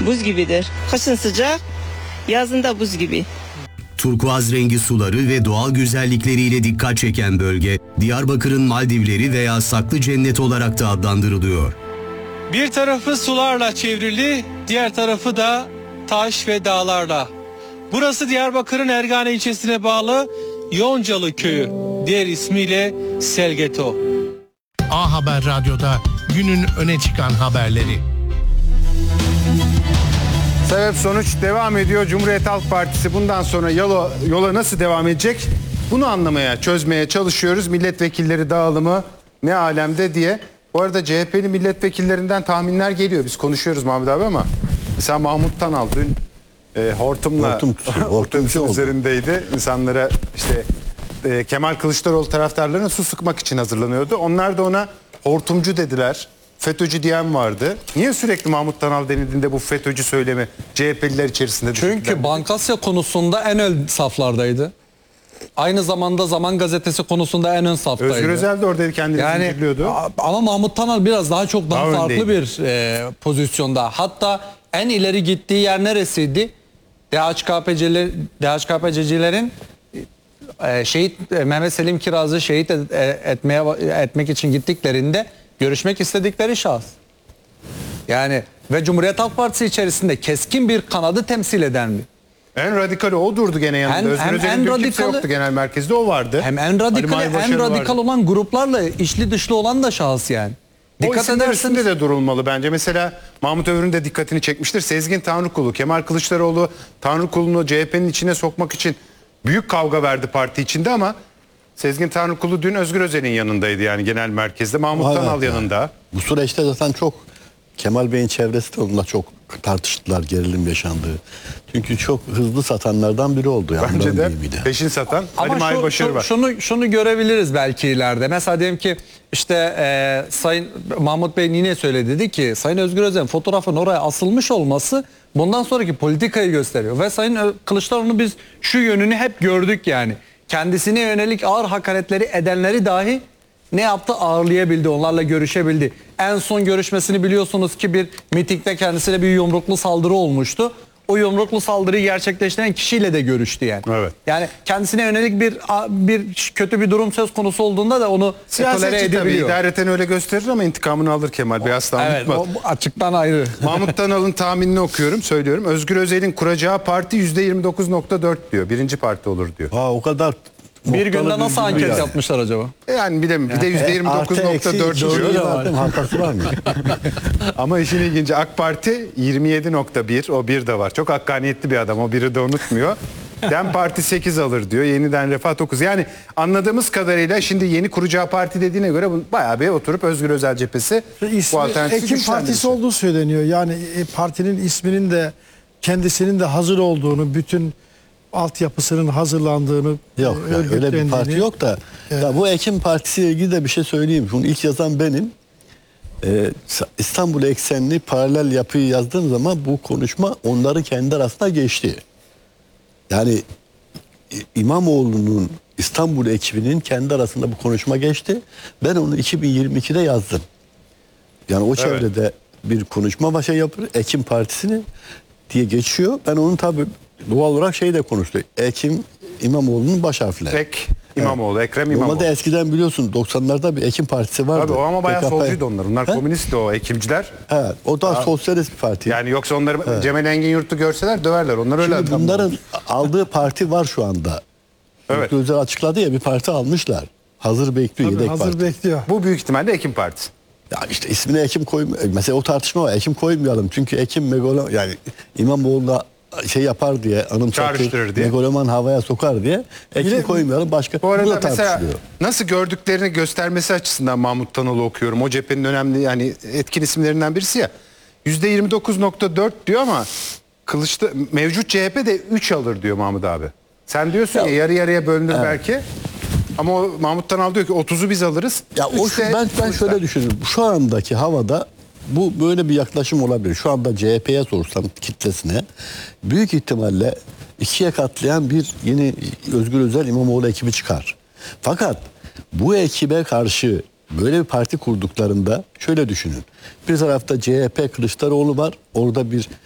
Buz gibidir. Kışın sıcak, yazında buz gibi. Turkuaz rengi suları ve doğal güzellikleriyle dikkat çeken bölge, Diyarbakır'ın Maldivleri veya Saklı Cennet olarak da adlandırılıyor. Bir tarafı sularla çevrili, diğer tarafı da taş ve dağlarla. Burası Diyarbakır'ın Ergane ilçesine bağlı Yoncalı Köyü, diğer ismiyle Selgeto. A Haber Radyo'da günün öne çıkan haberleri. Sebep sonuç devam ediyor. Cumhuriyet Halk Partisi bundan sonra yola nasıl devam edecek? Bunu anlamaya, çözmeye çalışıyoruz. Milletvekilleri dağılımı ne alemde diye. Bu arada CHP'li milletvekillerinden tahminler geliyor. Biz konuşuyoruz Mahmut abi ama mesela Mahmut Tanal dün hortumla otobüsün üzerindeydi. İnsanlara işte Kemal Kılıçdaroğlu taraftarlarına su sıkmak için hazırlanıyordu. Onlar da ona hortumcu dediler. FETÖ'cü diyen vardı. Niye sürekli Mahmut Tanal denildiğinde bu FETÖ'cü söylemi CHP'liler içerisinde? Çünkü Bankasya konusunda en ön saflardaydı. Aynı zamanda Zaman Gazetesi konusunda en ön saftaydı. Özgür Özel de oradaydı, kendini zincirliyordu. Ama Mahmut Tanal biraz daha farklı öndeydi. bir pozisyonda. Hatta en ileri gittiği yer neresiydi? DHKPC'lerin Mehmet Selim Kiraz'ı şehit etmek için gittiklerinde görüşmek istedikleri şahıs. Yani ve Cumhuriyet Halk Partisi içerisinde keskin bir kanadı temsil eden bir. En radikali o durdu gene yanında. Özgür Özel'in dün kimse yoktu genel merkezde, o vardı. Hem en radikal olan gruplarla içli dışlı olan da şahıs yani. O isimler üstünde de durulmalı bence. Mesela Mahmut Övür'ün de dikkatini çekmiştir. Sezgin Tanrıkulu, Kemal Kılıçdaroğlu Tanrıkulu'nu CHP'nin içine sokmak için büyük kavga verdi parti içinde ama Sezgin Tanrıkulu dün Özgür Özel'in yanındaydı yani genel merkezde. Mahmut Tanal yanında. Bu süreçte zaten çok Kemal Bey'in çevresi de onunla çok tartıştılar, gerilim yaşandı. Çünkü çok hızlı satanlardan biri oldu. Yani bence de peşin satan Ali Mahir Başarı var. Şunu görebiliriz belki ileride. Mesela diyelim ki işte Sayın Mahmut Bey yine söyledi, dedi ki Sayın Özgür Özel'in fotoğrafın oraya asılmış olması bundan sonraki politikayı gösteriyor. Ve Sayın Kılıçdaroğlu'nu biz şu yönünü hep gördük yani. Kendisine yönelik ağır hakaretleri edenleri dahi ne yaptı? Ağırlayabildi, onlarla görüşebildi. En son görüşmesini biliyorsunuz ki bir mitingde kendisine bir yumruklu saldırı olmuştu. O yumruklu saldırıyı gerçekleştiren kişiyle de görüştü yani. Evet. Yani kendisine yönelik bir kötü bir durum söz konusu olduğunda da onu tolere edebiliyor. Tabii idareten öyle gösterir ama intikamını alır Kemal Bey, asla unutmaz. O açıktan ayrı. Mahmut Tanal'ın tahminini okuyorum, söylüyorum. Özgür Özel'in kuracağı parti %29.4 diyor. Birinci parti olur diyor. O kadar. Bir günde nasıl anket yapmışlar acaba? Yani bilemiyorum. Bir de %29.4 diyor. Hatası var mı? Ama işin ilginci, AK Parti 27.1, o bir de var. Çok hakkaniyetli bir adam, o biri de unutmuyor. DEM Parti 8 alır diyor. Yeniden Refah 9. Yani anladığımız kadarıyla şimdi yeni kuracağı parti dediğine göre bayağı bir oturup Özgür Özel cephesi bu alternatifi Ekim Partisi olduğu söyleniyor. Yani partinin isminin de kendisinin de hazır olduğunu, bütün altyapısının hazırlandığını, yok yani öyle bir parti yok da ya bu Ekim Partisi ile ilgili de bir şey söyleyeyim. Bunu ilk yazan benim. İstanbul eksenli paralel yapıyı yazdığım zaman bu konuşma onların kendi arasında geçti. Yani İmamoğlu'nun İstanbul ekibinin kendi arasında bu konuşma geçti. Ben onu 2022'de yazdım. Yani o çevrede bir konuşma başa yapılır. Ekim Partisi'ni diye geçiyor. Ben onun tabii doğal olarak de konuştu. Ekim İmamoğlu'nun baş harfleri. İmamoğlu, Ekrem İmamoğlu. Normalde eskiden biliyorsun 90'larda bir Ekim Partisi vardı. Tabii o ama bayağı PKK... solcuydu onlar. Onlar komünistti o Ekimciler. Evet, o da sosyalist bir parti. Yani yoksa onları Cemal Engin Yurt'u görseler döverler. Onlar öyle. Şimdi bunların aldığı parti var şu anda. Evet. Özel açıkladı ya, bir parti almışlar. Hazır bekliyor, yedek hazır parti. bekliyor. Bu büyük ihtimalle Ekim Partisi. Ya işte ismine Ekim mesela o tartışma var. Ekim koymayalım. Çünkü Ekim yani İmamoğlu'na yapar diye, anımsatır, megaloman havaya sokar diye Ekim koymayalım. Başka bu arada mesela nasıl gördüklerini göstermesi açısından Mahmut Tanal'ı okuyorum. O cephenin önemli yani etkin isimlerinden birisi ya. %29.4 diyor ama mevcut CHP de 3 alır diyor Mahmut abi. Sen diyorsun ya yarı yarıya bölünür belki. Ama o Mahmut Tanal diyor ki 30'u biz alırız. Ya ben şöyle düşünüyorum. Şu andaki havada bu böyle bir yaklaşım olabilir. Şu anda CHP'ye sorsam kitlesine büyük ihtimalle ikiye katlayan bir yeni Özgür Özel İmamoğlu ekibi çıkar. Fakat bu ekibe karşı böyle bir parti kurduklarında şöyle düşünün. Bir tarafta CHP Kılıçdaroğlu var. Orada bir